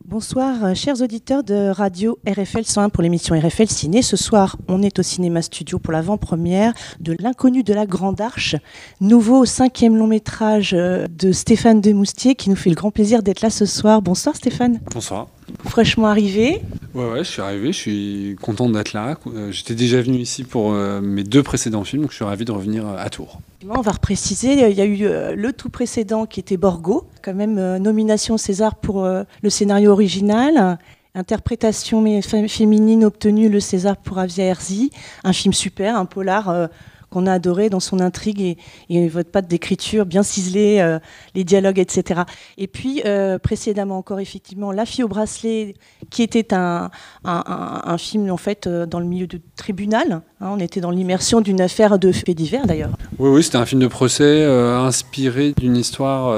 Bonsoir, chers auditeurs de Radio RFL 101 pour l'émission RFL Ciné. Ce soir, on est au Cinéma Studio pour l'avant-première de L'inconnu de la Grande Arche, nouveau 5e long métrage de Stéphane Demoustier qui nous fait le grand plaisir d'être là ce soir. Bonsoir Stéphane. Bonsoir. Fraîchement arrivé. Ouais, je suis arrivé, je suis content d'être là. J'étais déjà venu ici pour mes 2 précédents films, donc je suis ravi de revenir à Tours. On va repréciser, il y a eu le tout précédent qui était Borgo, quand même nomination au César pour le scénario original, interprétation féminine obtenue le César pour Avia Herzi, un film super, un polar qu'on a adoré dans son intrigue et votre patte d'écriture bien ciselée, les dialogues, etc. Et puis, précédemment encore, effectivement, La fille au bracelet, qui était un film, en fait, dans le milieu du tribunal. On était dans l'immersion d'une affaire de faits divers, d'ailleurs. Oui, c'était un film de procès inspiré d'une histoire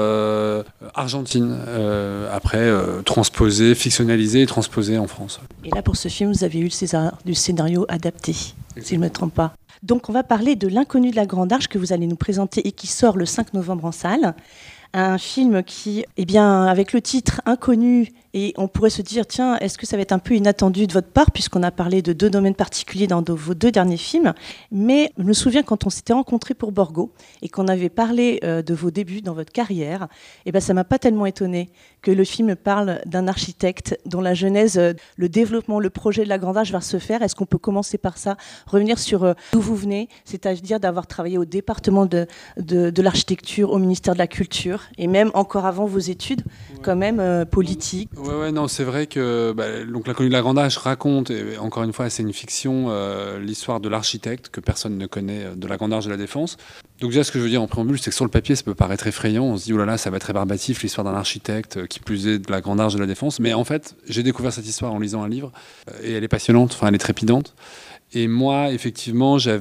argentine, après transposée, fictionnalisée et transposée en France. Et là, pour ce film, vous avez eu le César du scénario adapté, si je ne me trompe pas. Donc, on va parler de L'inconnu de la Grande Arche que vous allez nous présenter et qui sort le 5 novembre en salle. Un film qui, avec le titre Inconnu, et on pourrait se dire, tiens, est-ce que ça va être un peu inattendu de votre part, puisqu'on a parlé de 2 domaines particuliers dans vos 2 derniers films. Mais je me souviens quand on s'était rencontrés pour Borgo et qu'on avait parlé de vos débuts dans votre carrière, ça ne m'a pas tellement étonné que le film parle d'un architecte dont la genèse, le développement, le projet de la Grande Arche va se faire. Est-ce qu'on peut commencer par ça, revenir sur d'où vous venez, c'est-à-dire d'avoir travaillé au département de l'architecture, au ministère de la Culture, et même encore avant vos études, quand même politiques. Non, c'est vrai que donc L'inconnu de la Grande Arche raconte, et encore une fois, c'est une fiction, l'histoire de l'architecte que personne ne connaît de la Grande Arche de la Défense. Donc déjà, ce que je veux dire en préambule, c'est que sur le papier, ça peut paraître effrayant. On se dit, oh là là, ça va être rébarbatif, l'histoire d'un architecte, qui plus est de la Grande Arche de la Défense. Mais en fait, j'ai découvert cette histoire en lisant un livre, et elle est passionnante, elle est trépidante. Et moi, effectivement, j'ai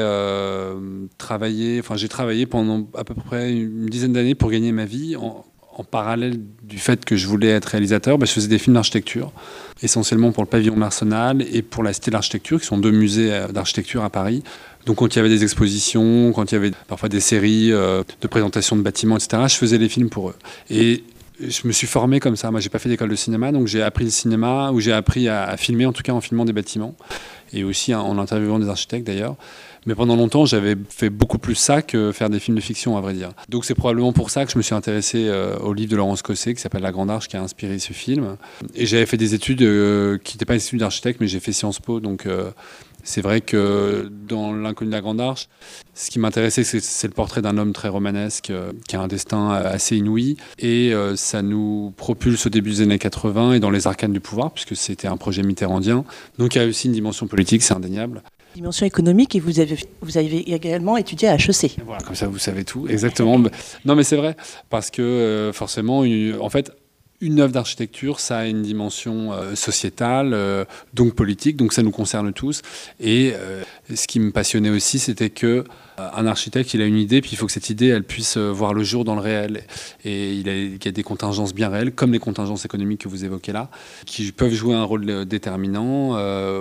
travaillé pendant à peu près une dizaine d'années pour gagner ma vie. En parallèle du fait que je voulais être réalisateur, je faisais des films d'architecture, essentiellement pour le Pavillon de l'Arsenal et pour la Cité de l'Architecture, qui sont 2 musées d'architecture à Paris. Donc quand il y avait des expositions, quand il y avait parfois des séries de présentations de bâtiments, etc., je faisais les films pour eux. Et je me suis formé comme ça. Moi, j'ai pas fait d'école de cinéma, donc j'ai appris le cinéma, ou j'ai appris à filmer, en tout cas en filmant des bâtiments, et aussi en interviewant des architectes d'ailleurs. Mais pendant longtemps, j'avais fait beaucoup plus ça que faire des films de fiction, à vrai dire. Donc c'est probablement pour ça que je me suis intéressé au livre de Laurence Cosset, qui s'appelle La Grande Arche, qui a inspiré ce film. Et j'avais fait des études qui n'étaient pas des études d'architecte, mais j'ai fait Sciences Po, donc... c'est vrai que dans L'inconnu de la Grande Arche, ce qui m'intéressait, c'est le portrait d'un homme très romanesque qui a un destin assez inouï. Et ça nous propulse au début des années 80 et dans les arcanes du pouvoir, puisque c'était un projet mitterrandien. Donc il y a aussi une dimension politique, c'est indéniable. Dimension économique, et vous avez également étudié à HEC. Voilà, comme ça vous savez tout, exactement. Non mais c'est vrai, parce que forcément, en fait, une œuvre d'architecture, ça a une dimension sociétale, donc politique, donc ça nous concerne tous. Et ce qui me passionnait aussi, c'était que un architecte, il a une idée, puis il faut que cette idée, elle puisse voir le jour dans le réel. Et il y a des contingences bien réelles, comme les contingences économiques que vous évoquez là, qui peuvent jouer un rôle déterminant,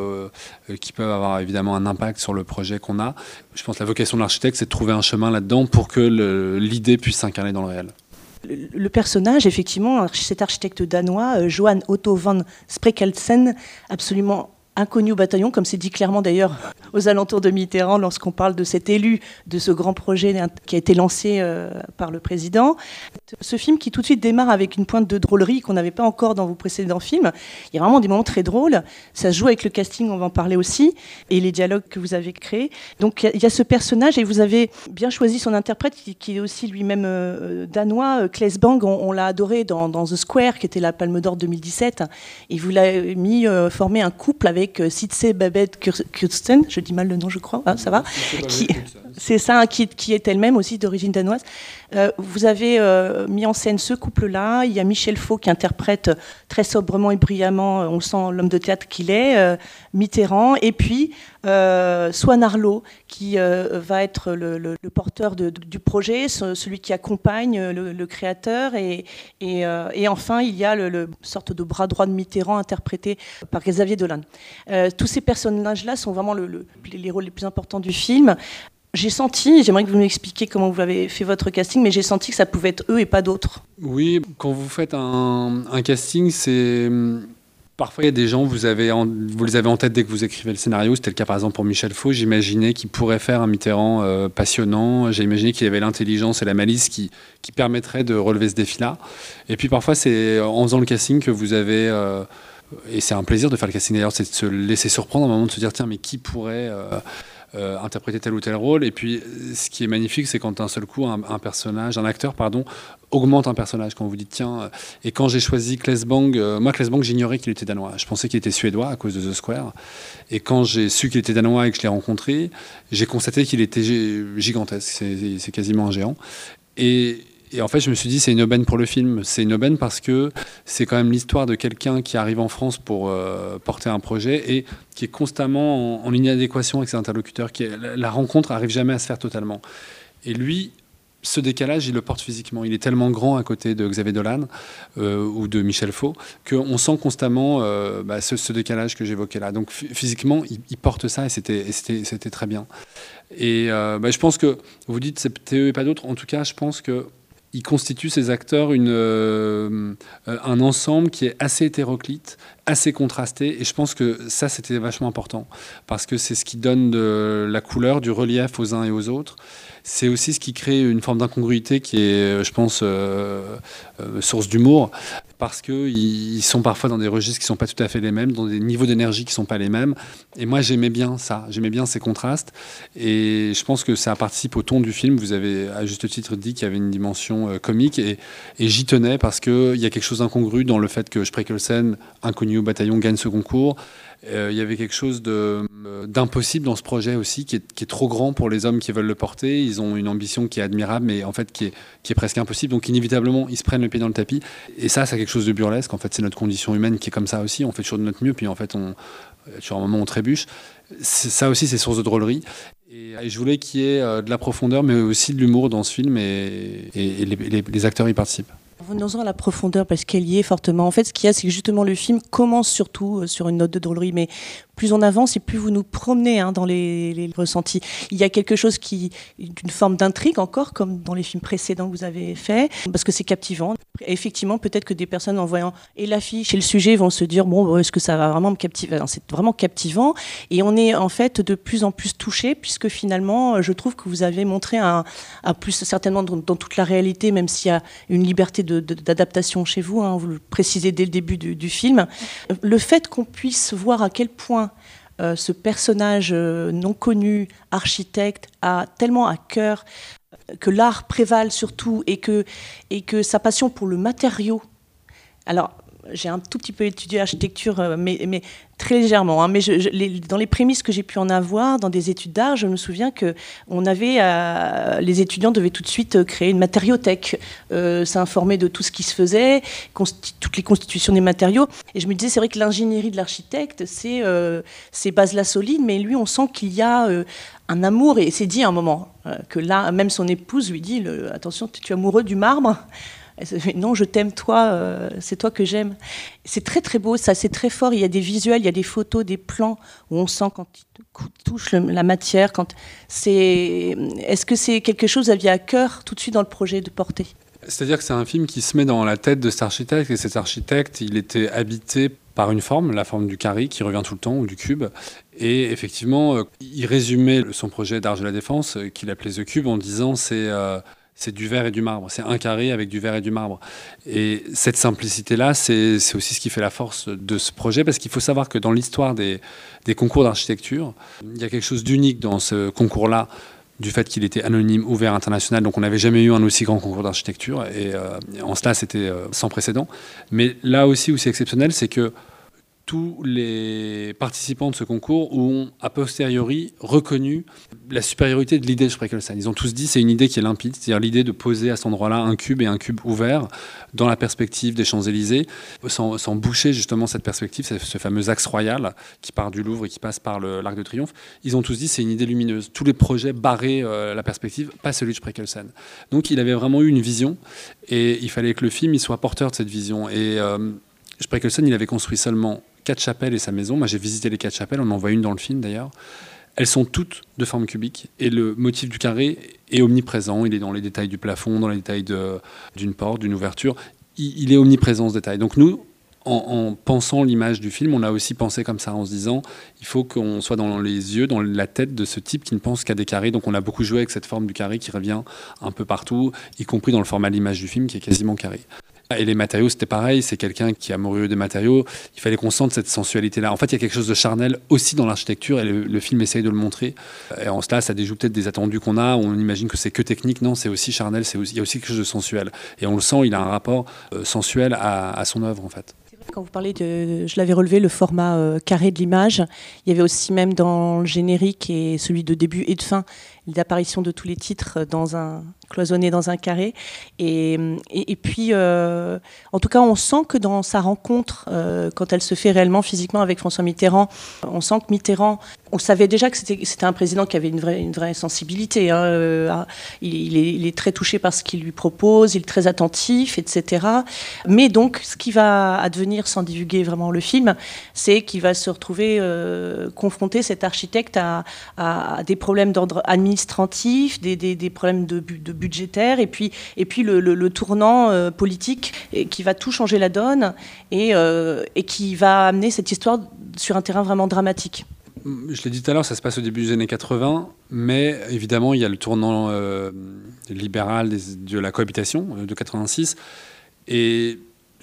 qui peuvent avoir évidemment un impact sur le projet qu'on a. Je pense que la vocation de l'architecte, c'est de trouver un chemin là-dedans pour que l'idée puisse s'incarner dans le réel. Le personnage, effectivement, cet architecte danois, Johan Otto van Sprekelsen, absolument inconnu au bataillon, comme c'est dit clairement d'ailleurs aux alentours de Mitterrand lorsqu'on parle de cet élu, de ce grand projet qui a été lancé par le président. Ce film qui tout de suite démarre avec une pointe de drôlerie qu'on n'avait pas encore dans vos précédents films. Il y a vraiment des moments très drôles. Ça se joue avec le casting, on va en parler aussi, et les dialogues que vous avez créés. Donc il y a ce personnage, et vous avez bien choisi son interprète, qui est aussi lui-même danois. Claes Bang, on l'a adoré dans The Square, qui était la Palme d'Or 2017. Et vous l'avez mis former un couple avec Sitze Babette Kursten, je dis mal le nom je crois, ça va, c'est ça, qui est elle-même aussi d'origine danoise. Vous avez mis en scène ce couple-là. Il y a Michel Faux qui interprète très sobrement et brillamment, on le sent, l'homme de théâtre qu'il est, Mitterrand, et puis Swan Arlo qui va être le porteur du projet, celui qui accompagne le créateur, et enfin il y a le sorte de bras droit de Mitterrand interprété par Xavier Dolan. Tous ces personnages-là sont vraiment les rôles les plus importants du film. J'ai senti, j'aimerais que vous m'expliquiez comment vous avez fait votre casting, mais j'ai senti que ça pouvait être eux et pas d'autres. Oui, quand vous faites un casting, c'est... Parfois, il y a des gens, vous les avez en tête dès que vous écrivez le scénario. C'était le cas, par exemple, pour Michel Faux. J'imaginais qu'il pourrait faire un Mitterrand passionnant. J'ai imaginé qu'il avait l'intelligence et la malice qui permettraient de relever ce défi-là. Et puis, parfois, c'est en faisant le casting que vous avez... et c'est un plaisir de faire le casting, d'ailleurs, c'est de se laisser surprendre à un moment, de se dire, tiens, mais qui pourrait... interpréter tel ou tel rôle. Et puis, ce qui est magnifique, c'est quand d'un seul coup, un acteur, augmente un personnage. Quand vous dites, tiens... Et quand j'ai choisi Claes Bang, moi, Claes Bang, j'ignorais qu'il était danois. Je pensais qu'il était suédois à cause de The Square. Et quand j'ai su qu'il était danois et que je l'ai rencontré, j'ai constaté qu'il était gigantesque. C'est quasiment un géant. Et en fait, je me suis dit, c'est une aubaine pour le film. C'est une aubaine parce que c'est quand même l'histoire de quelqu'un qui arrive en France pour porter un projet et qui est constamment en inadéquation avec ses interlocuteurs. La rencontre n'arrive jamais à se faire totalement. Et lui, ce décalage, il le porte physiquement. Il est tellement grand à côté de Xavier Dolan ou de Michel Faux qu'on sent constamment ce décalage que j'évoquais là. Donc physiquement, il porte ça et c'était très bien. Et je pense que, vous dites c'était eux et pas d'autres, en tout cas, je pense que il constitue ces acteurs un ensemble qui est assez hétéroclite, assez contrasté. Et je pense que ça, c'était vachement important. Parce que c'est ce qui donne de la couleur, du relief aux uns et aux autres. C'est aussi ce qui crée une forme d'incongruité qui est, je pense, source d'humour. Parce qu'ils sont parfois dans des registres qui ne sont pas tout à fait les mêmes, dans des niveaux d'énergie qui ne sont pas les mêmes. Et moi, j'aimais bien ça. J'aimais bien ces contrastes. Et je pense que ça participe au ton du film. Vous avez, à juste titre, dit qu'il y avait une dimension comique. Et j'y tenais parce qu'il y a quelque chose d'incongru dans le fait que Spreckelsen, inconnu au bataillon, gagne ce concours. Il y avait quelque chose d'impossible dans ce projet aussi, qui est trop grand pour les hommes qui veulent le porter. Ils ont une ambition qui est admirable, mais en fait qui est presque impossible. Donc inévitablement, ils se prennent le pied dans le tapis. Et ça, c'est quelque chose de burlesque. En fait, c'est notre condition humaine qui est comme ça aussi. On fait toujours de notre mieux, puis en fait, sur un moment, on trébuche. Ça aussi, c'est source de drôlerie. Et je voulais qu'il y ait de la profondeur, mais aussi de l'humour dans ce film, et les acteurs y participent. Revenons-en à la profondeur, parce qu'elle y est fortement. En fait, ce qu'il y a, c'est que justement le film commence surtout sur une note de drôlerie, mais plus on avance et plus vous nous promenez dans les ressentis. Il y a quelque chose d'une forme d'intrigue encore, comme dans les films précédents que vous avez faits, parce que c'est captivant. Et effectivement, peut-être que des personnes en voyant et l'affiche et le sujet vont se dire, bon, est-ce que ça va vraiment me captiver ? Alors, c'est vraiment captivant, et on est en fait de plus en plus touché, puisque finalement, je trouve que vous avez montré plus certainement dans toute la réalité, même s'il y a une liberté d'adaptation chez vous, vous le précisez dès le début du film, le fait qu'on puisse voir à quel point ce personnage non connu, architecte, a tellement à cœur que l'art prévale surtout et que sa passion pour le matériau. Alors, j'ai un tout petit peu étudié l'architecture, mais très légèrement. Mais dans les prémices que j'ai pu en avoir, dans des études d'art, je me souviens que les étudiants devaient tout de suite créer une matériothèque, s'informer de tout ce qui se faisait, toutes les constitutions des matériaux. Et je me disais, c'est vrai que l'ingénierie de l'architecte, c'est base-là solide, mais lui, on sent qu'il y a un amour, et c'est dit à un moment, que là, même son épouse lui dit, attention, tu es amoureux du marbre ? Non, je t'aime toi, c'est toi que j'aime. C'est très très beau, ça, c'est très fort. Il y a des visuels, il y a des photos, des plans où on sent quand il touche la matière. Est-ce que c'est quelque chose que vous aviez à cœur tout de suite dans le projet de porter ? C'est-à-dire que c'est un film qui se met dans la tête de cet architecte, et cet architecte, il était habité par une forme, la forme du carré qui revient tout le temps, ou du cube. Et effectivement, il résumait son projet d'Arche de la Défense, qu'il appelait The Cube, en disant c'est du verre et du marbre. C'est un carré avec du verre et du marbre. Et cette simplicité-là, c'est aussi ce qui fait la force de ce projet, parce qu'il faut savoir que dans l'histoire des concours d'architecture, il y a quelque chose d'unique dans ce concours-là, du fait qu'il était anonyme, ouvert, international. Donc on n'avait jamais eu un aussi grand concours d'architecture. Et en cela, c'était sans précédent. Mais là aussi, où c'est exceptionnel, c'est que tous les participants de ce concours ont a posteriori reconnu la supériorité de l'idée de Spreckelsen. Ils ont tous dit c'est une idée qui est limpide, c'est-à-dire l'idée de poser à cet endroit-là un cube et un cube ouvert dans la perspective des Champs-Élysées, sans boucher justement cette perspective, ce fameux axe royal qui part du Louvre et qui passe par l'Arc de Triomphe. Ils ont tous dit c'est une idée lumineuse. Tous les projets barraient la perspective, pas celui de Spreckelsen. Donc il avait vraiment eu une vision, et il fallait que le film il soit porteur de cette vision. Et Spreckelsen, il avait construit seulement 4 chapelles et sa maison. Moi, j'ai visité les 4 chapelles. On en voit une dans le film, d'ailleurs. elles sont toutes de forme cubique. Et le motif du carré est omniprésent. Il est dans les détails du plafond, dans les détails d'une porte, d'une ouverture. Il est omniprésent, ce détail. Donc nous, en pensant l'image du film, on a aussi pensé comme ça, en se disant il faut qu'on soit dans les yeux, dans la tête de ce type qui ne pense qu'à des carrés. Donc on a beaucoup joué avec cette forme du carré qui revient un peu partout, y compris dans le format de l'image du film qui est quasiment carré. Et les matériaux, c'était pareil, c'est quelqu'un qui est amoureux des matériaux, il fallait qu'on sente cette sensualité-là. En fait, il y a quelque chose de charnel aussi dans l'architecture, et le film essaye de le montrer. Et en cela, ça déjoue peut-être des attendus qu'on a, on imagine que c'est que technique, non, c'est aussi charnel, il y a aussi quelque chose de sensuel. Et on le sent, il a un rapport sensuel à son œuvre, en fait. Quand vous parlez je l'avais relevé, le format carré de l'image, il y avait aussi même dans le générique et celui de début et de fin, l'apparition de tous les titres cloisonnés dans un carré. Et puis, en tout cas, on sent que dans sa rencontre, quand elle se fait réellement physiquement avec François Mitterrand, on sent que Mitterrand, on savait déjà que c'était un président qui avait une vraie sensibilité. Hein. Il est très touché par ce qu'il lui propose, il est très attentif, etc. Mais donc, ce qui va advenir, sans divulguer vraiment le film, c'est qu'il va se retrouver confronté, cet architecte, à des problèmes d'ordre administratif, des problèmes de budgétaire, et puis le tournant politique qui va tout changer la donne et qui va amener cette histoire sur un terrain vraiment dramatique. Je l'ai dit tout à l'heure, ça se passe au début des années 80, mais évidemment, il y a le tournant libéral de la cohabitation de 86. Et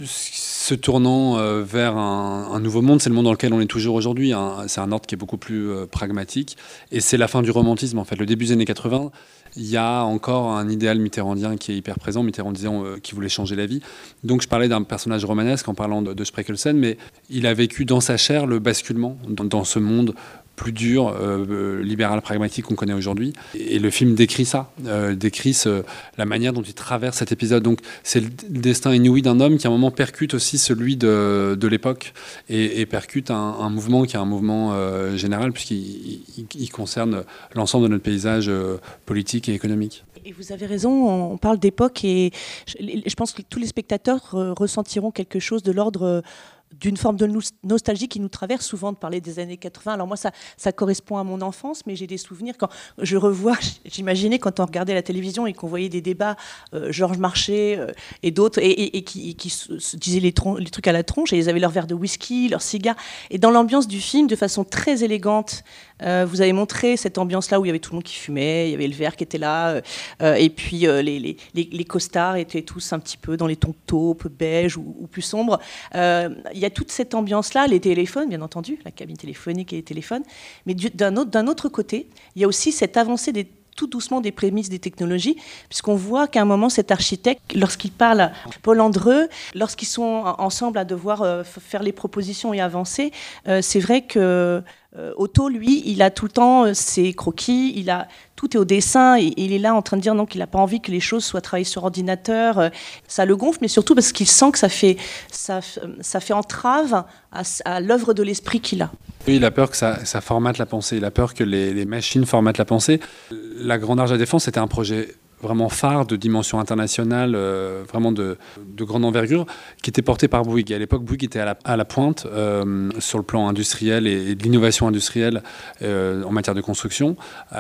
ce tournant vers un nouveau monde, c'est le monde dans lequel on est toujours aujourd'hui. Hein. C'est un ordre qui est beaucoup plus pragmatique. Et c'est la fin du romantisme, en fait. Le début des années 80, il y a encore un idéal mitterrandien qui est hyper présent, mitterrandien qui voulait changer la vie. Donc je parlais d'un personnage romanesque en parlant de Spreckelsen, mais il a vécu dans sa chair le basculement dans ce monde plus dur, libéral, pragmatique qu'on connaît aujourd'hui. Et le film décrit ça, décrit la manière dont il traverse cet épisode. Donc c'est le destin inouï d'un homme qui à un moment percute aussi celui de l'époque et percute un mouvement qui est un mouvement général puisqu'il concerne l'ensemble de notre paysage politique et économique. Et vous avez raison, on parle d'époque et je pense que tous les spectateurs ressentiront quelque chose de l'ordre d'une forme de nostalgie qui nous traverse souvent de parler des années 80. Alors moi, ça correspond à mon enfance, mais j'ai des souvenirs. Quand je revois, j'imaginais quand on regardait la télévision et qu'on voyait des débats, Georges Marchais et d'autres, et qui se disaient les trucs à la tronche, et ils avaient leur verre de whisky, leur cigare. Et dans l'ambiance du film, de façon très élégante, vous avez montré cette ambiance-là où il y avait tout le monde qui fumait, il y avait le verre qui était là, et puis les costards étaient tous un petit peu dans les tons taupes, beige ou plus sombres. Il y a toute cette ambiance-là, les téléphones, bien entendu, la cabine téléphonique et les téléphones. Mais d'un autre côté, il y a aussi cette avancée tout doucement des prémices des technologies, puisqu'on voit qu'à un moment, cet architecte, lorsqu'il parle à Paul Andreu, lorsqu'ils sont ensemble à devoir faire les propositions et avancer, c'est vrai que Otto, lui, il a tout le temps ses croquis, tout est au dessin, et il est là en train de dire non, qu'il n'a pas envie que les choses soient travaillées sur ordinateur. Ça le gonfle, mais surtout parce qu'il sent que ça fait entrave à l'œuvre de l'esprit qu'il a. Oui, il a peur que ça formate la pensée, il a peur que les machines formatent la pensée. La Grande Arche de la Défense, c'était un projet vraiment phare, de dimension internationale, vraiment de grande envergure, qui était porté par Bouygues. Et à l'époque, Bouygues était à la pointe sur le plan industriel et de l'innovation industrielle en matière de construction.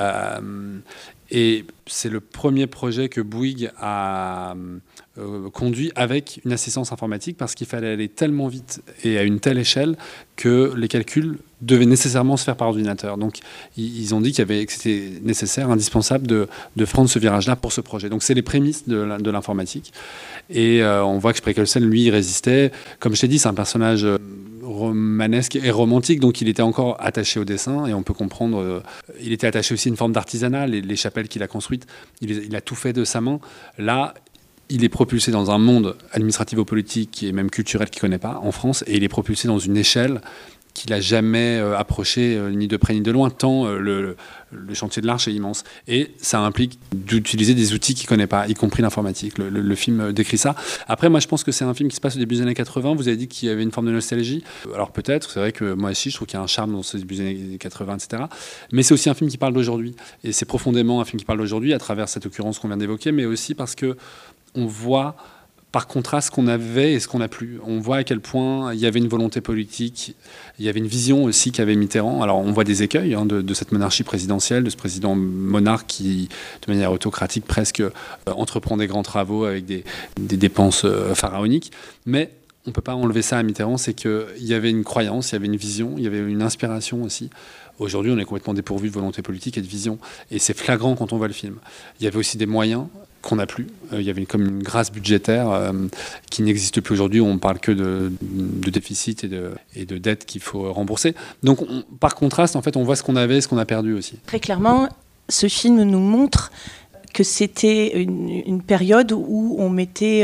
Et c'est le premier projet que Bouygues a conduit avec une assistance informatique parce qu'il fallait aller tellement vite et à une telle échelle que les calculs devaient nécessairement se faire par ordinateur. Donc ils ont dit que c'était nécessaire, indispensable de prendre ce virage-là pour ce projet. Donc c'est les prémices de l'informatique. Et on voit que Spreckelsen, lui, il résistait. Comme je t'ai dit, c'est un personnage romanesque et romantique, donc il était encore attaché au dessin, et on peut comprendre, il était attaché aussi à une forme d'artisanat, les chapelles qu'il a construites, il a tout fait de sa main. Là, il est propulsé dans un monde administrativo-politique et même culturel qu'il ne connaît pas en France, et il est propulsé dans une échelle qu'il n'a jamais approché ni de près ni de loin, tant le chantier de l'Arche est immense. Et ça implique d'utiliser des outils qu'il ne connaît pas, y compris l'informatique. Le film décrit ça. Après, moi, je pense que c'est un film qui se passe au début des années 80. Vous avez dit qu'il y avait une forme de nostalgie. Alors peut-être, c'est vrai que moi aussi, je trouve qu'il y a un charme dans ce début des années 80, etc. Mais c'est aussi un film qui parle d'aujourd'hui. Et c'est profondément un film qui parle d'aujourd'hui, à travers cette occurrence qu'on vient d'évoquer, mais aussi parce qu'on voit par contraste ce qu'on avait et ce qu'on n'a plus. On voit à quel point il y avait une volonté politique, il y avait une vision aussi qu'avait Mitterrand. Alors on voit des écueils de cette monarchie présidentielle, de ce président monarque qui, de manière autocratique presque, entreprend des grands travaux avec des dépenses pharaoniques. Mais on ne peut pas enlever ça à Mitterrand, c'est qu'il y avait une croyance, il y avait une vision, il y avait une inspiration aussi. Aujourd'hui, on est complètement dépourvu de volonté politique et de vision. Et c'est flagrant quand on voit le film. Il y avait aussi des moyens qu'on n'a plus. Il y avait comme une grâce budgétaire qui n'existe plus aujourd'hui. On ne parle que de déficit et de dettes qu'il faut rembourser. Donc, par contraste, en fait, on voit ce qu'on avait et ce qu'on a perdu aussi. Très clairement, ce film nous montre que c'était une période où on mettait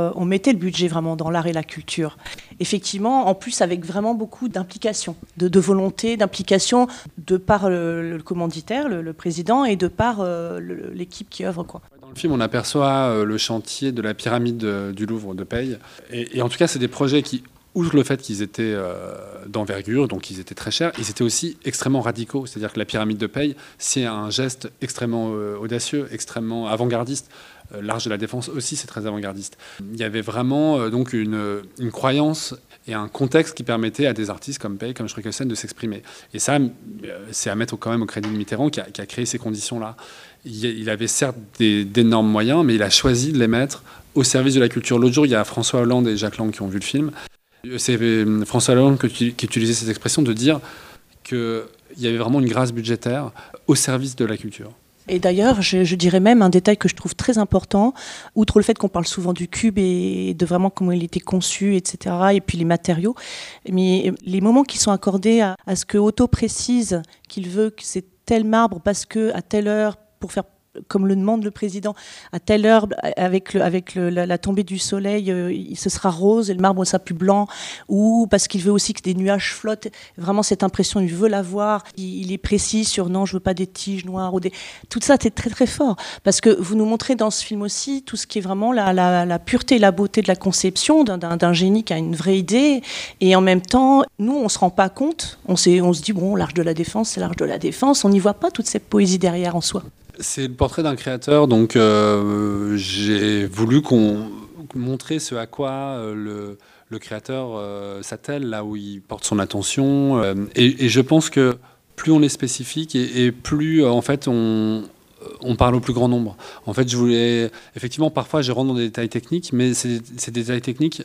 le budget vraiment dans l'art et la culture. Effectivement, en plus avec vraiment beaucoup d'implication, de volonté, d'implication de par le commanditaire, le président, et de par l'équipe qui œuvre, quoi. Dans le film, on aperçoit le chantier de la pyramide du Louvre de Peille. Et en tout cas, c'est des projets qui, outre le fait qu'ils étaient d'envergure, donc ils étaient très chers, ils étaient aussi extrêmement radicaux. C'est-à-dire que la pyramide de Peille, c'est un geste extrêmement audacieux, extrêmement avant-gardiste. L'Arche de la Défense aussi, c'est très avant-gardiste. Il y avait vraiment donc une croyance et un contexte qui permettait à des artistes comme Peille, comme Spreckelsen, de s'exprimer. Et ça, c'est à mettre quand même au crédit de Mitterrand qui a créé ces conditions-là. Il avait certes d'énormes moyens, mais il a choisi de les mettre au service de la culture. L'autre jour, il y a François Hollande et Jacques Lang qui ont vu le film. C'est François Hollande qui utilisait cette expression de dire qu'il y avait vraiment une grâce budgétaire au service de la culture. Et d'ailleurs, je dirais même un détail que je trouve très important, outre le fait qu'on parle souvent du cube et de vraiment comment il était conçu, etc., et puis les matériaux, mais les moments qui sont accordés à ce que Otto précise qu'il veut que c'est tel marbre parce que à telle heure, pour faire comme le demande le président, à telle heure, avec la tombée du soleil, ce sera rose et le marbre sera plus blanc, ou parce qu'il veut aussi que des nuages flottent. Vraiment, cette impression, il veut l'avoir. Il est précis sur non, je veux pas des tiges noires. Tout ça, c'est très très fort. Parce que vous nous montrez dans ce film aussi tout ce qui est vraiment la pureté et la beauté de la conception d'un génie qui a une vraie idée. Et en même temps, nous, on se rend pas compte. On se dit, bon, l'Arche de la Défense, c'est l'Arche de la Défense. On n'y voit pas toute cette poésie derrière en soi. C'est le portrait d'un créateur, donc j'ai voulu montrer ce à quoi le créateur s'attelle, là où il porte son attention. Et je pense que plus on est spécifique et plus en fait on parle au plus grand nombre. En fait, je voulais effectivement parfois je rentre dans des détails techniques, mais ces détails techniques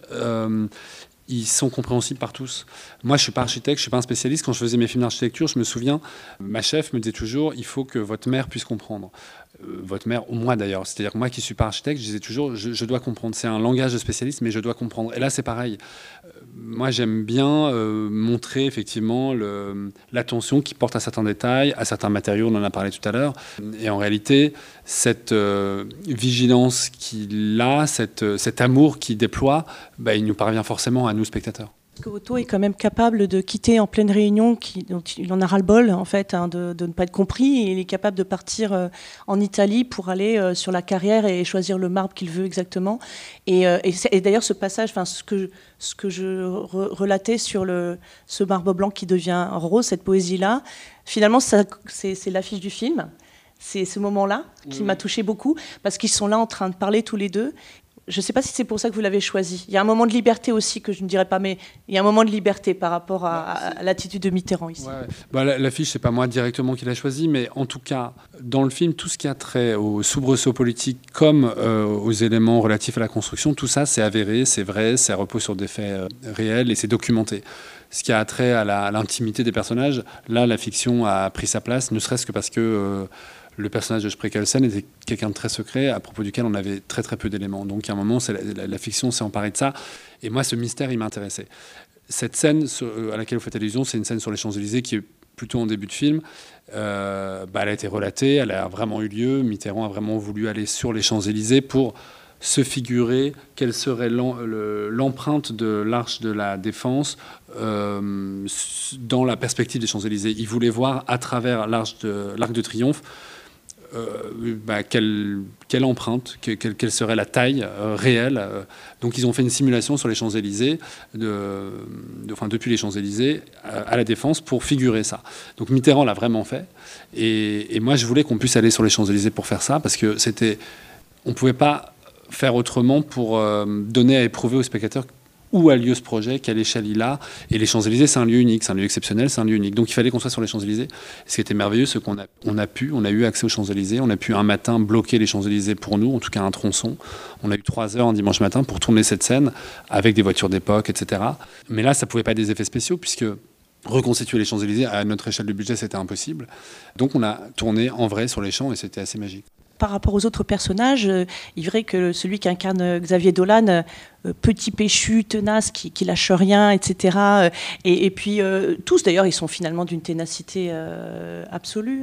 ils sont compréhensibles par tous. Moi, je ne suis pas architecte, je ne suis pas un spécialiste. Quand je faisais mes films d'architecture, je me souviens, ma chef me disait toujours, il faut que votre mère puisse comprendre. Votre mère, ou moi d'ailleurs. C'est-à-dire que moi qui ne suis pas architecte, je disais toujours, je dois comprendre. C'est un langage de spécialiste, mais je dois comprendre. Et là, c'est pareil. Moi, j'aime bien montrer effectivement l'attention qu'il porte à certains détails, à certains matériaux, on en a parlé tout à l'heure. Et en réalité, cette vigilance qu'il a, cet amour qu'il déploie, il nous parvient forcément à nous, spectateurs. Parce que Otto est quand même capable de quitter en pleine réunion, dont il en a ras-le-bol en fait, de ne pas être compris. Et il est capable de partir en Italie pour aller sur la carrière et choisir le marbre qu'il veut exactement. Et d'ailleurs, ce passage, ce que je relatais sur ce marbre blanc qui devient rose, cette poésie-là, finalement, c'est l'affiche du film. C'est ce moment-là qui m'a touchée beaucoup, parce qu'ils sont là en train de parler tous les deux. Je ne sais pas si c'est pour ça que vous l'avez choisi. Il y a un moment de liberté aussi, que je ne dirais pas, mais il y a un moment de liberté par rapport à l'attitude de Mitterrand ici. Ouais. L'affiche, ce n'est pas moi directement qui l'a choisi, mais en tout cas, dans le film, tout ce qui a trait aux soubresauts politiques comme aux éléments relatifs à la construction, tout ça, c'est avéré, c'est vrai, ça repose sur des faits réels et c'est documenté. Ce qui a trait à l'intimité des personnages, là, la fiction a pris sa place, ne serait-ce que parce que le personnage de Spreckelsen était quelqu'un de très secret, à propos duquel on avait très très peu d'éléments. Donc à un moment, la fiction s'est emparée de ça. Et moi, ce mystère, il m'intéressait. Cette scène à laquelle vous faites allusion, c'est une scène sur les Champs-Élysées qui est plutôt en début de film. Elle a été relatée, elle a vraiment eu lieu. Mitterrand a vraiment voulu aller sur les Champs-Élysées pour se figurer quelle serait l'empreinte de l'Arche de la Défense dans la perspective des Champs-Élysées. Il voulait voir à travers l'Arc de Triomphe quelle empreinte, quelle serait la taille réelle. Donc ils ont fait une simulation sur les Champs-Élysées, depuis les Champs-Élysées à la Défense pour figurer ça. Donc Mitterrand l'a vraiment fait. Et moi je voulais qu'on puisse aller sur les Champs-Élysées pour faire ça, parce que on ne pouvait pas faire autrement pour donner à éprouver aux spectateurs où a lieu ce projet, quelle échelle il a. Et les Champs-Élysées, c'est un lieu unique, c'est un lieu exceptionnel, c'est un lieu unique. Donc il fallait qu'on soit sur les Champs-Élysées. Ce qui était merveilleux, c'est qu'on a eu accès aux Champs-Élysées. On a pu un matin bloquer les Champs-Élysées pour nous, en tout cas un tronçon. On a eu 3 heures un dimanche matin pour tourner cette scène avec des voitures d'époque, etc. Mais là, ça ne pouvait pas être des effets spéciaux puisque reconstituer les Champs-Élysées à notre échelle de budget, c'était impossible. Donc on a tourné en vrai sur les champs et c'était assez magique. Par rapport aux autres personnages, il est vrai que celui qui incarne Xavier Dolan, petit péchu, tenace, qui lâche rien, etc. Et puis tous, d'ailleurs, ils sont finalement d'une ténacité absolue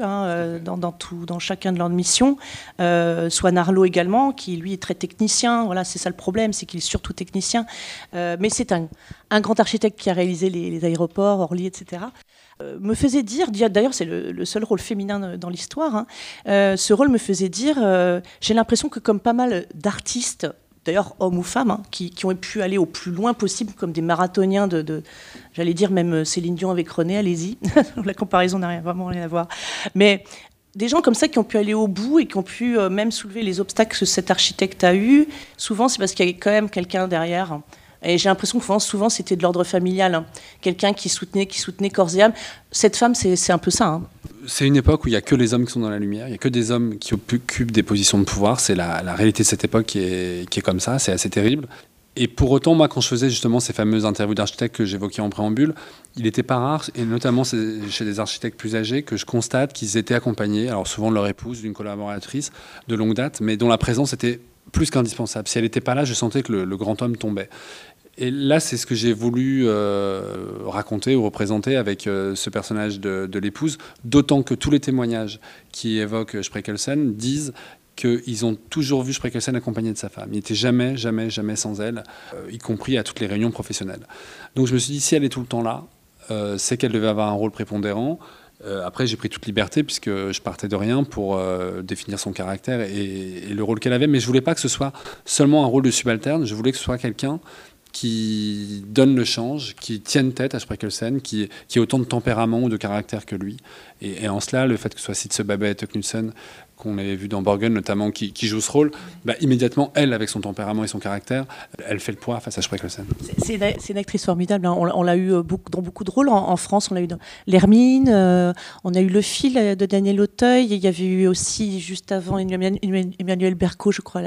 dans chacun de leurs missions. Swan Arlo également, qui lui est très technicien. Voilà, c'est ça le problème, c'est qu'il est surtout technicien. Mais c'est un grand architecte qui a réalisé les aéroports, Orly, etc. Me faisait dire, d'ailleurs c'est le seul rôle féminin dans l'histoire, ce rôle me faisait dire, j'ai l'impression que comme pas mal d'artistes, d'ailleurs hommes ou femmes, qui ont pu aller au plus loin possible, comme des marathoniens j'allais dire même Céline Dion avec René, allez-y, la comparaison n'a vraiment rien à voir, mais des gens comme ça qui ont pu aller au bout et qui ont pu même soulever les obstacles que cet architecte a eu, souvent c'est parce qu'il y avait quand même quelqu'un derrière. Et j'ai l'impression que souvent, c'était de l'ordre familial. Quelqu'un qui soutenait corps et âme. Cette femme, c'est un peu ça. C'est une époque où il n'y a que les hommes qui sont dans la lumière. Il n'y a que des hommes qui occupent des positions de pouvoir. C'est la réalité de cette époque qui est comme ça. C'est assez terrible. Et pour autant, moi, quand je faisais justement ces fameuses interviews d'architectes que j'évoquais en préambule, il n'était pas rare, et notamment chez des architectes plus âgés, que je constate qu'ils étaient accompagnés, alors souvent de leur épouse, d'une collaboratrice de longue date, mais dont la présence était plus qu'indispensable. Si elle n'était pas là, je sentais que le grand homme tombait. Et là, c'est ce que j'ai voulu raconter ou représenter avec ce personnage de l'épouse, d'autant que tous les témoignages qui évoquent Spreckelsen disent qu'ils ont toujours vu Spreckelsen accompagné de sa femme. Il n'était jamais sans elle, y compris à toutes les réunions professionnelles. Donc je me suis dit, si elle est tout le temps là, c'est qu'elle devait avoir un rôle prépondérant. Après, j'ai pris toute liberté puisque je partais de rien pour définir son caractère et le rôle qu'elle avait. Mais je ne voulais pas que ce soit seulement un rôle de subalterne, je voulais que ce soit quelqu'un qui donne le change, qui tienne tête à Spreckelsen, qui a autant de tempérament ou de caractère que lui. Et en cela, le fait que ce soit Sitze Babette Knudsen, qu'on avait vu dans Borgen notamment, qui joue ce rôle, immédiatement, elle, avec son tempérament et son caractère, elle fait le poids face à Spreckelsen. C'est une actrice formidable. On l'a eu dans beaucoup de rôles. En France, on l'a eu dans L'Hermine, on a eu Le Fil de Daniel Auteuil. Il y avait eu aussi, juste avant, Emmanuel Berco, je crois,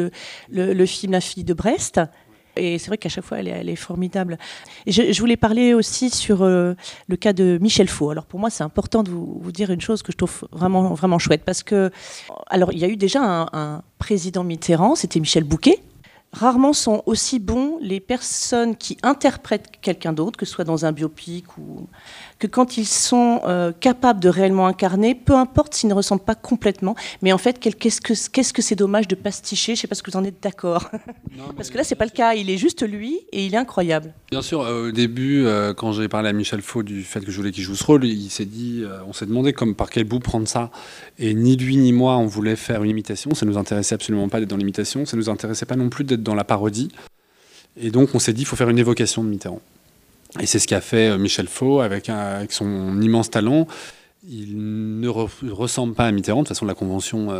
le film La fille de Brest. Et c'est vrai qu'à chaque fois, elle est formidable. Et je voulais parler aussi sur le cas de Michel Faux. Alors pour moi, c'est important de vous dire une chose que je trouve vraiment, vraiment chouette. Parce que, alors, il y a eu déjà un président Mitterrand, c'était Michel Bouquet. Rarement sont aussi bons les personnes qui interprètent quelqu'un d'autre, que ce soit dans un biopic ou que quand ils sont capables de réellement incarner, peu importe s'ils ne ressemblent pas complètement, mais en fait, qu'est-ce que c'est dommage de pasticher. Je ne sais pas ce que vous en êtes d'accord. Parce que là, c'est pas le cas. Il est juste lui et il est incroyable. Bien sûr, au début, quand j'ai parlé à Michel Faux du fait que je voulais qu'il joue ce rôle, il s'est dit, on s'est demandé par quel bout prendre ça. Et ni lui ni moi, on voulait faire une imitation. Ça nous intéressait absolument pas d'être dans l'imitation. Ça nous intéressait pas non plus d'être dans la parodie. Et donc, on s'est dit, il faut faire une évocation de Mitterrand. Et c'est ce qu'a fait Michel Faux avec son immense talent. Il ne ressemble pas à Mitterrand. De toute façon, la convention,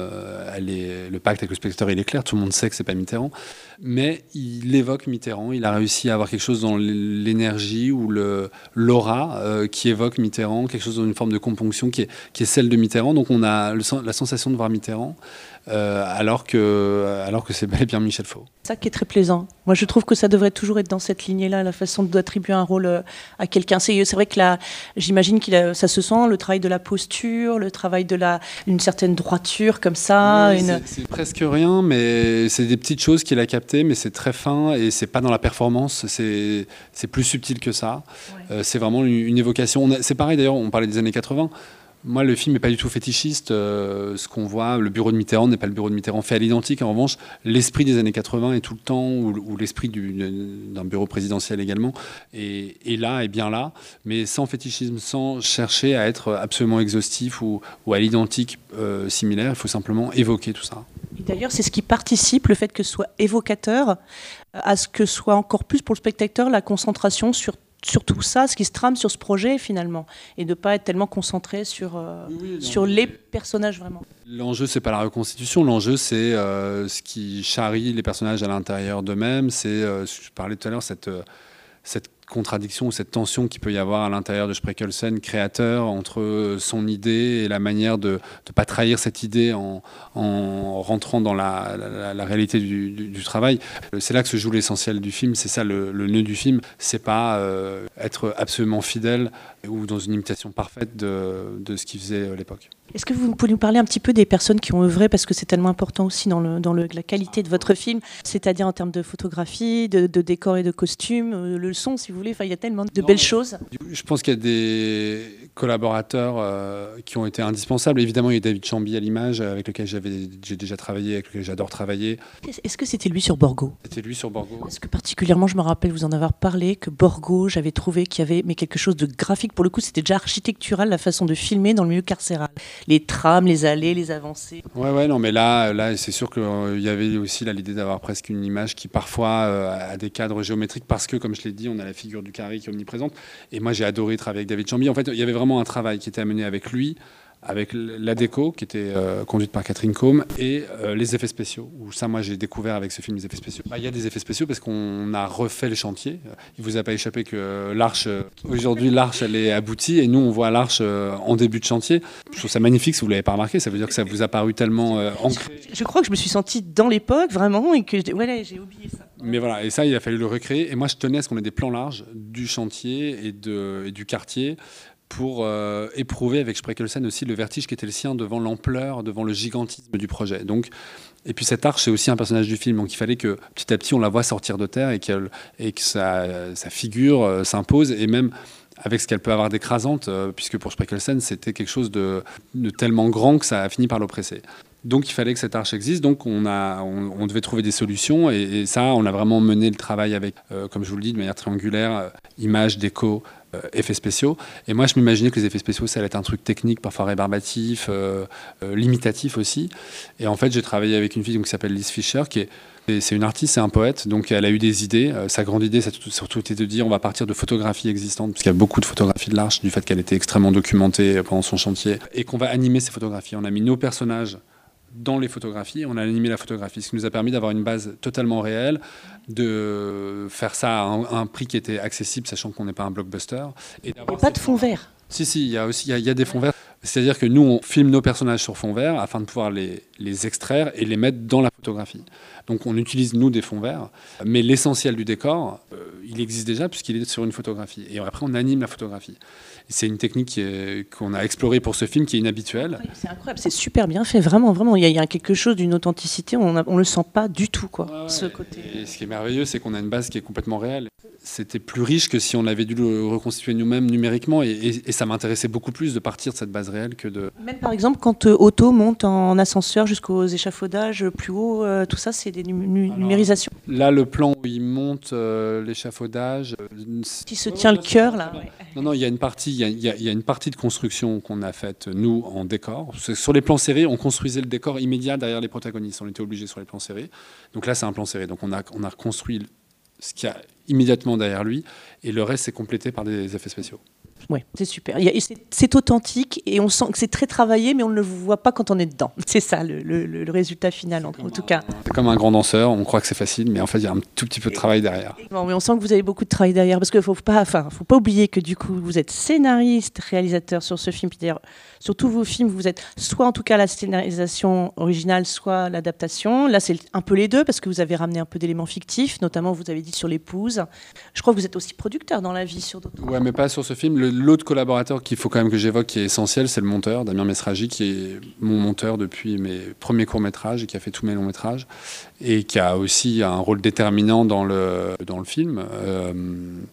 le pacte avec le spectateur, il est clair. Tout le monde sait que c'est pas Mitterrand. Mais il évoque Mitterrand. Il a réussi à avoir quelque chose dans l'énergie ou l'aura qui évoque Mitterrand, quelque chose dans une forme de componction qui est celle de Mitterrand. Donc on a la sensation de voir Mitterrand. Alors que c'est bel et bien Michel Faux. C'est ça qui est très plaisant. Moi, je trouve que ça devrait toujours être dans cette lignée-là, la façon d'attribuer un rôle à quelqu'un. C'est vrai que j'imagine ça se sent, le travail de la posture, le travail d'une certaine droiture comme ça. Oui, c'est presque rien, mais c'est des petites choses qu'il a captées, mais c'est très fin et c'est pas dans la performance, c'est plus subtil que ça. Ouais. C'est vraiment une évocation. C'est pareil d'ailleurs, on parlait des années 80. Moi, le film n'est pas du tout fétichiste. Ce qu'on voit, le bureau de Mitterrand n'est pas le bureau de Mitterrand fait à l'identique. En revanche, l'esprit des années 80 est tout le temps, ou l'esprit d'un bureau présidentiel également, est là, est bien là, mais sans fétichisme, sans chercher à être absolument exhaustif ou à l'identique similaire. Il faut simplement évoquer tout ça. Et d'ailleurs, c'est ce qui participe, le fait que ce soit évocateur, à ce que soit encore plus pour le spectateur la concentration sur tout ça, ce qui se trame sur ce projet finalement, et de ne pas être tellement concentré sur les personnages vraiment. L'enjeu, c'est pas la reconstitution. L'enjeu, c'est ce qui charrie les personnages à l'intérieur d'eux-mêmes. C'est, je parlais tout à l'heure, cette contradiction ou cette tension qu'il peut y avoir à l'intérieur de Spreckelsen, créateur, entre son idée et la manière de ne pas trahir cette idée en rentrant dans la réalité du travail. C'est là que se joue l'essentiel du film, c'est ça le nœud du film. C'est pas être absolument fidèle ou dans une imitation parfaite de ce qu'il faisait à l'époque. Est-ce que vous pouvez nous parler un petit peu des personnes qui ont œuvré, parce que c'est tellement important aussi dans la qualité de votre film, c'est-à-dire en termes de photographie, de décors et de costumes, le son, si vous voulez, il y a tellement de belles choses. Je pense qu'il y a des collaborateurs qui ont été indispensables. Évidemment, il y a David Chamby à l'image, avec lequel j'ai déjà travaillé, avec lequel j'adore travailler. Est-ce que c'était lui sur Borgo ? C'était lui sur Borgo. Parce que particulièrement, je me rappelle vous en avoir parlé, que Borgo, j'avais trouvé qu'il y avait quelque chose de graphique. Pour le coup, c'était déjà architectural, la façon de filmer dans le milieu carcéral. Les trams, les allées, les avancées. Ouais, non, mais là c'est sûr qu'il y avait aussi l'idée d'avoir presque une image qui parfois a des cadres géométriques parce que, comme je l'ai dit, on a la figure du carré qui est omniprésente. Et moi, j'ai adoré travailler avec David Chamby. En fait, il y avait vraiment un travail qui était amené avec lui, avec la déco qui était conduite par Catherine Combe et les effets spéciaux. Où ça, moi, j'ai découvert avec ce film les effets spéciaux. Il y a des effets spéciaux parce qu'on a refait le chantier. Il vous a pas échappé que aujourd'hui, l'arche, elle est aboutie et nous, on voit l'arche en début de chantier. Je trouve ça magnifique si vous l'avez pas remarqué. Ça veut dire que ça vous a paru tellement ancré. Je crois que je me suis sentie dans l'époque, vraiment, et que j'ai oublié ça. Mais voilà, et ça, il a fallu le recréer. Et moi, je tenais à ce qu'on ait des plans larges du chantier et du quartier pour éprouver avec Spreckelsen aussi le vertige qui était le sien devant l'ampleur, devant le gigantisme du projet. Donc, et puis cette arche, c'est aussi un personnage du film, donc il fallait que petit à petit on la voit sortir de terre et que sa figure s'impose, et même avec ce qu'elle peut avoir d'écrasante, puisque pour Spreckelsen, c'était quelque chose de tellement grand que ça a fini par l'oppresser. Donc il fallait que cette arche existe, donc on devait trouver des solutions, et ça, on a vraiment mené le travail avec, comme je vous le dis, de manière triangulaire, images, déco, effets spéciaux. Et moi, je m'imaginais que les effets spéciaux, ça allait être un truc technique, parfois rébarbatif, limitatif aussi. Et en fait, j'ai travaillé avec une fille qui s'appelle Liz Fischer, c'est une artiste, c'est un poète, donc elle a eu des idées. Sa grande idée, ça a surtout été de dire on va partir de photographies existantes, parce qu'il y a beaucoup de photographies de l'Arche, du fait qu'elle était extrêmement documentée pendant son chantier, et qu'on va animer ces photographies. On a mis nos personnages dans les photographies, on a animé la photographie, ce qui nous a permis d'avoir une base totalement réelle, de faire ça à un prix qui était accessible, sachant qu'on n'est pas un blockbuster. Et pas de fond vert. Si, il y a des fonds verts. C'est-à-dire que nous, on filme nos personnages sur fond vert afin de pouvoir les extraire et les mettre dans la photographie. Donc on utilise, nous, des fonds verts, mais l'essentiel du décor, il existe déjà puisqu'il est sur une photographie. Et après, on anime la photographie. Et c'est une technique qu'on a explorée pour ce film qui est inhabituelle. C'est incroyable, c'est super bien fait, vraiment, vraiment. Il y a quelque chose d'une authenticité, on le sent pas du tout, quoi, ce côté. Et ce qui est merveilleux, c'est qu'on a une base qui est complètement réelle. C'était plus riche que si on avait dû le reconstituer nous-mêmes numériquement, et ça m'intéressait beaucoup plus de partir de cette base réelle que de... Même par exemple, quand Otto monte en ascenseur jusqu'aux échafaudages plus haut, tout ça, c'est des numérisations. Là, le plan où il monte l'échafaudage... Qui se tient le cœur, là. Ouais. Non, il y a une partie de construction qu'on a faite, nous, en décor. Sur les plans serrés, on construisait le décor immédiat derrière les protagonistes. On était obligé sur les plans serrés. Donc là, c'est un plan serré. Donc on a reconstruit ce qu'il y a immédiatement derrière lui, et le reste, c'est complété par des effets spéciaux. Oui, c'est super. C'est authentique et on sent que c'est très travaillé, mais on ne le voit pas quand on est dedans. C'est ça le résultat final, en tout cas. C'est comme un grand danseur, on croit que c'est facile, mais en fait, il y a un tout petit peu de travail derrière. Bon, mais on sent que vous avez beaucoup de travail derrière, parce qu'il ne faut pas oublier que du coup, vous êtes scénariste, réalisateur sur ce film. Puis d'ailleurs, sur tous vos films, vous êtes soit en tout cas la scénarisation originale, soit l'adaptation. Là, c'est un peu les deux, parce que vous avez ramené un peu d'éléments fictifs, notamment, vous avez dit sur l'épouse. Je crois que vous êtes aussi producteur dans la vie sur d'autres. Ouais, mais pas sur ce film. L'autre collaborateur qu'il faut quand même que j'évoque, qui est essentiel, c'est le monteur, Damien Mesragi, qui est mon monteur depuis mes premiers courts-métrages et qui a fait tous mes longs-métrages et qui a aussi un rôle déterminant dans le film.